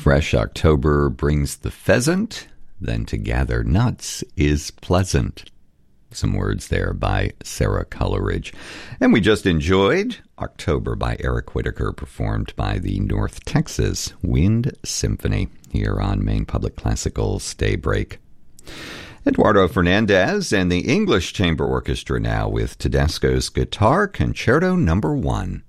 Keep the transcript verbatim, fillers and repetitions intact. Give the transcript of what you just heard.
Fresh October brings the pheasant, then to gather nuts is pleasant. Some words there by Sarah Coleridge. And we just enjoyed October by Eric Whitacre, performed by the North Texas Wind Symphony here on Maine Public Classical's Daybreak. Eduardo Fernandez and the English Chamber Orchestra now with Tedesco's Guitar Concerto Number One.